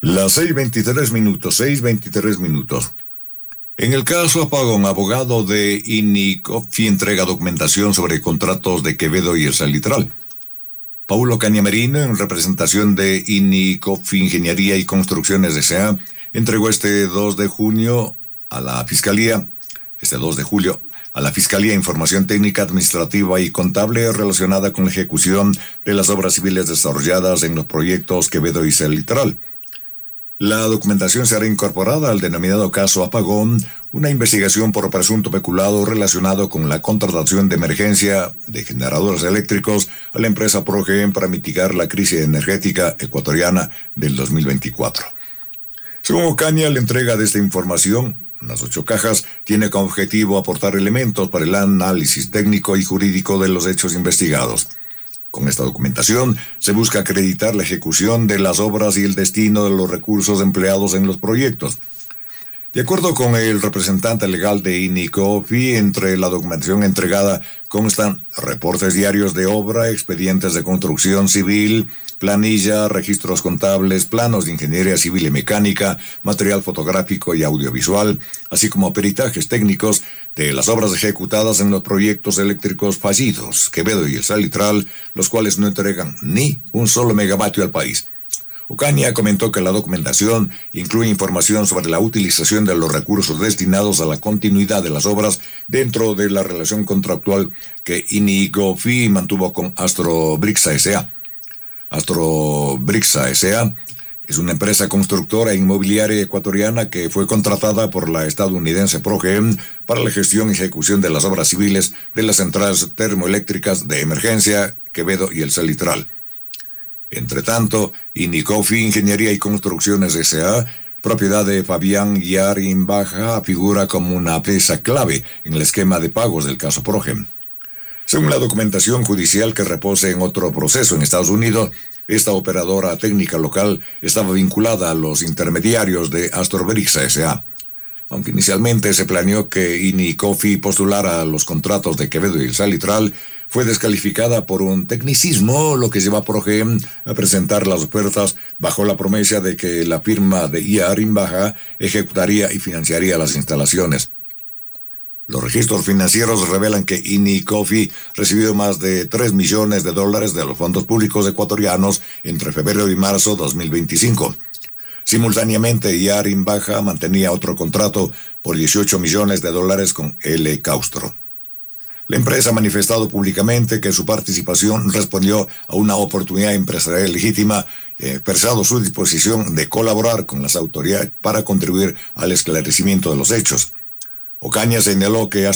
Las 6:23 minutos, 6:23 minutos. En el caso apagón, abogado de INICOFI entrega documentación sobre contratos de Quevedo y el Salitral. Paulo Cañamerino, en representación de INICOFI Ingeniería y Construcciones S.A., entregó este 2 de julio a la Fiscalía, información técnica, administrativa y contable relacionada con la ejecución de las obras civiles desarrolladas en los proyectos Quevedo y Salitral. La documentación será incorporada al denominado caso Apagón, una investigación por presunto peculado relacionado con la contratación de emergencia de generadores eléctricos a la empresa Progen para mitigar la crisis energética ecuatoriana del 2024. Según Ocaña, la entrega de esta información, unas 8 cajas, tiene como objetivo aportar elementos para el análisis técnico y jurídico de los hechos investigados. Con esta documentación se busca acreditar la ejecución de las obras y el destino de los recursos empleados en los proyectos. De acuerdo con el representante legal de INICOFI, entre la documentación entregada constan reportes diarios de obra, expedientes de construcción civil, planilla, registros contables, planos de ingeniería civil y mecánica, material fotográfico y audiovisual, así como peritajes técnicos de las obras ejecutadas en los proyectos eléctricos fallidos, Quevedo y el Salitral, los cuales no entregan ni un solo megavatio al país. Ocaña comentó que la documentación incluye información sobre la utilización de los recursos destinados a la continuidad de las obras dentro de la relación contractual que INICOFI mantuvo con Astrobrixa S.A. Astrobrixa S.A. es una empresa constructora e inmobiliaria ecuatoriana que fue contratada por la estadounidense Progen para la gestión y ejecución de las obras civiles de las centrales termoeléctricas de emergencia Quevedo y el Salitral. Entre tanto, INICOFI Ingeniería y Construcciones S.A., propiedad de Fabián Yarimbaja, figura como una pieza clave en el esquema de pagos del caso Progen. Según la documentación judicial que reposa en otro proceso en Estados Unidos, esta operadora técnica local estaba vinculada a los intermediarios de Astrobrixa S.A. Aunque inicialmente se planeó que INICOFI postulara los contratos de Quevedo y el Salitral, fue descalificada por un tecnicismo, lo que lleva a Progen a presentar las ofertas bajo la promesa de que la firma de Yarimbaja ejecutaría y financiaría las instalaciones. Los registros financieros revelan que INICOFI recibió más de $3 millones de los fondos públicos ecuatorianos entre febrero y marzo 2025. Simultáneamente, Yarimbaja mantenía otro contrato por $18 millones con L. Caustro. La empresa ha manifestado públicamente que su participación respondió a una oportunidad empresarial legítima y ha expresado su disposición de colaborar con las autoridades para contribuir al esclarecimiento de los hechos. Ocaña señaló que